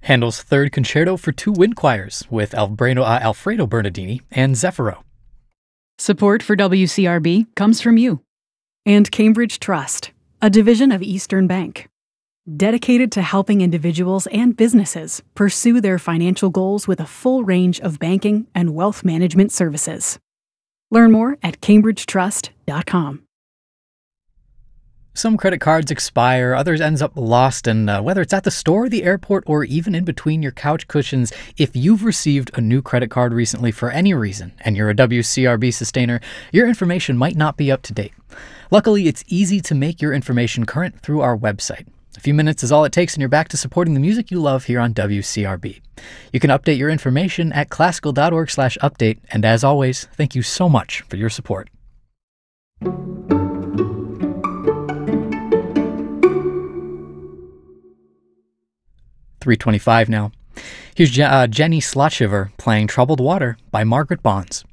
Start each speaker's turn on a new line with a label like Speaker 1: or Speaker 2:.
Speaker 1: Handel's Third Concerto for Two Wind Choirs with Alfredo Bernardini and Zeffiro.
Speaker 2: Support for WCRB comes from you.
Speaker 3: And Cambridge Trust, a division of Eastern Bank, dedicated to helping individuals and businesses pursue their financial goals with a full range of banking and wealth management services. Learn more at cambridgetrust.com.
Speaker 1: Some credit cards expire, others ends up lost, and whether it's at the store, the airport, or even in between your couch cushions, if you've received a new credit card recently for any reason and you're a WCRB sustainer, your information might not be up to date. Luckily, it's easy to make your information current through our website. A few minutes is all it takes and you're back to supporting the music you love here on WCRB. You can update your information at classical.org/update, and as always, thank you so much for your support. 3:25 now. Here's Jenny Slotshiver playing Troubled Water by Margaret Bonds.